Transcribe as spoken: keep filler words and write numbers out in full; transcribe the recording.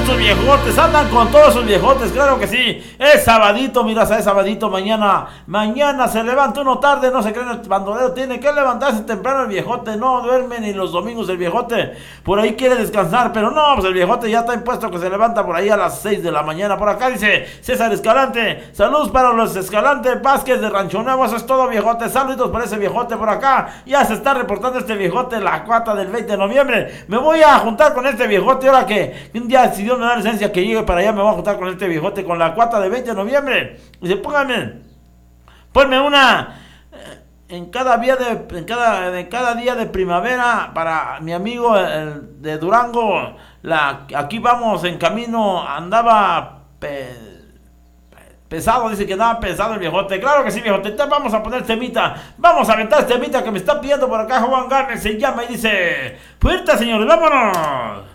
estos viejotes, andan con todos esos viejotes, claro que sí. Es sabadito, mira, es sabadito, mañana, mañana se levanta uno tarde, no se creen el bandolero, tiene que levantarse temprano el viejote, no duerme ni los domingos el viejote, por ahí quiere descansar, pero no, pues el viejote ya está impuesto que se levanta por ahí a las seis de la mañana. Por acá dice César Escalante, saludos para los Escalante Vázquez de Rancho Nuevo, eso es todo, viejote, saludos para ese viejote por acá, ya se está reportando este viejote la cuata del veinte de noviembre, me voy a juntar con este viejote ahora que un día si Dios me da licencia que llegue para allá, me voy a juntar con este viejote con la cuata de veinte de noviembre. Dice, póngame, ponme una en cada día de en cada en cada día de primavera para mi amigo el, de Durango. La aquí vamos en camino, andaba pe, pesado, dice que andaba pesado el viejote. Claro que sí, viejote, te vamos a poner temita, vamos a aventar temita que me está pidiendo por acá Juan Garner, se llama y dice, puerta señores, vámonos.